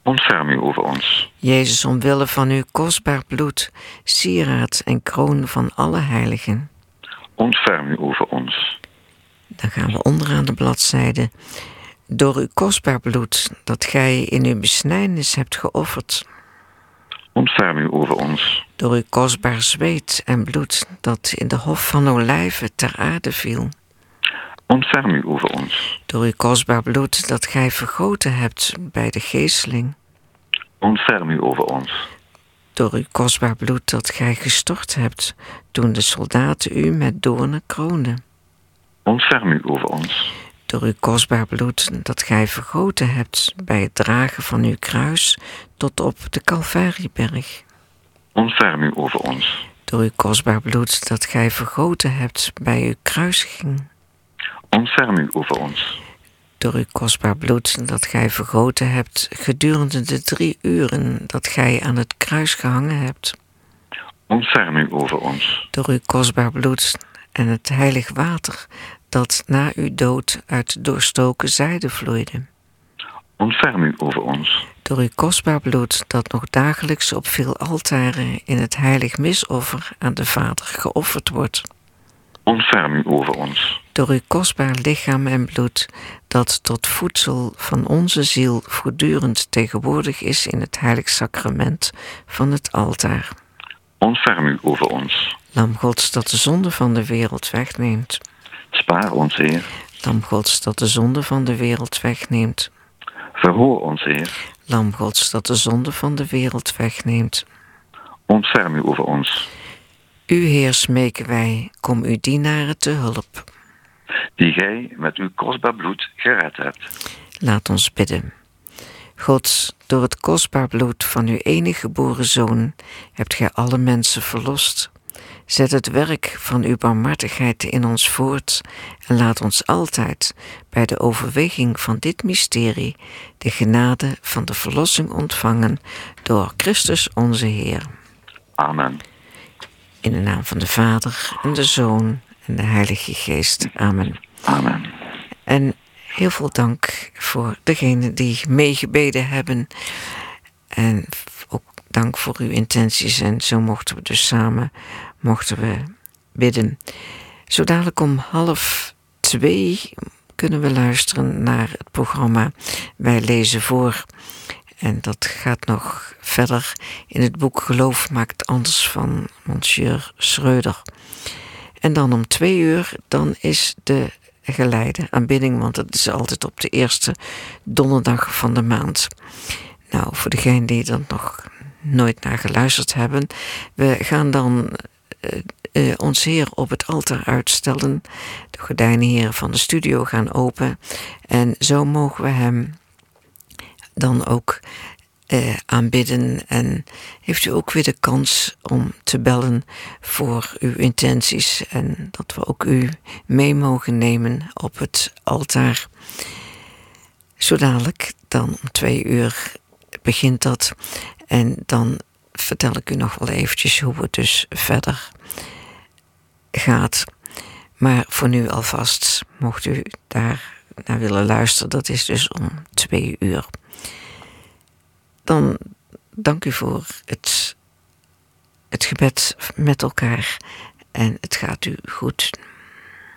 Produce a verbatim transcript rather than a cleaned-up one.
Ontferm u over ons. Jezus, omwille van uw kostbaar bloed, sieraad en kroon van alle heiligen. Ontferm u over ons. Dan gaan we onderaan de bladzijde. Door uw kostbaar bloed, dat gij in uw besnijdenis hebt geofferd. Ontferm u over ons. Door uw kostbaar zweet en bloed, dat in de hof van olijven ter aarde viel. Ontferm u over ons. Door uw kostbaar bloed, dat gij vergoten hebt bij de geesteling. Ontferm u over ons. Door uw kostbaar bloed, dat gij gestort hebt, toen de soldaten u met doornen kroonden. Ontferm u over ons. Door uw kostbaar bloed, dat gij vergoten hebt bij het dragen van uw kruis tot op de Calvarieberg. Ontferm u over ons. Door uw kostbaar bloed, dat gij vergoten hebt bij uw kruisiging. Ontferm u over ons. Door uw kostbaar bloed, dat gij vergoten hebt gedurende de drie uren dat gij aan het kruis gehangen hebt. Ontferm u over ons. Door uw kostbaar bloed en het heilig water dat na uw dood uit doorstoken zijde vloeide. Ontferm u over ons. Door uw kostbaar bloed dat nog dagelijks op veel altaren in het heilig misoffer aan de Vader geofferd wordt. Ontferm u over ons. Door uw kostbaar lichaam en bloed dat tot voedsel van onze ziel voortdurend tegenwoordig is in het heilig sacrament van het altaar. Ontferm u over ons. Lam Gods dat de zonde van de wereld wegneemt. Spaar ons, Heer. Lam Gods dat de zonde van de wereld wegneemt. Verhoor ons, Heer. Lam Gods dat de zonde van de wereld wegneemt. Ontferm u over ons. U, Heer, smeken wij, kom uw dienaren te hulp. Die gij met uw kostbaar bloed gered hebt. Laat ons bidden. God, door het kostbaar bloed van uw enige geboren Zoon hebt gij alle mensen verlost. Zet het werk van uw barmhartigheid in ons voort en laat ons altijd bij de overweging van dit mysterie de genade van de verlossing ontvangen door Christus onze Heer. Amen. In de naam van de Vader en de Zoon en de Heilige Geest. Amen. Amen. En heel veel dank voor degenen die meegebeden hebben. En ook dank voor uw intenties. En zo mochten we dus samen mochten we bidden. Zo dadelijk om half twee kunnen we luisteren naar het programma Wij lezen voor. En dat gaat nog verder in het boek Geloof maakt anders van Monsieur Schreuder. En dan om twee uur, dan is de geleide aanbidding, want het is altijd op de eerste donderdag van de maand. Nou, voor degenen die er nog nooit naar geluisterd hebben, we gaan dan uh, uh, ons Heer op het altaar uitstellen. De gordijnen hier van de studio gaan open en zo mogen we hem dan ook uh, aanbidden. En heeft u ook weer de kans om te bellen voor uw intenties en dat we ook u mee mogen nemen op het altaar. Zo dadelijk, dan om twee uur begint dat en dan vertel ik u nog wel eventjes hoe het dus verder gaat. Maar voor nu alvast, mocht u daar naar willen luisteren, dat is dus om twee uur. Dan dank u voor het, het gebed met elkaar en het gaat u goed.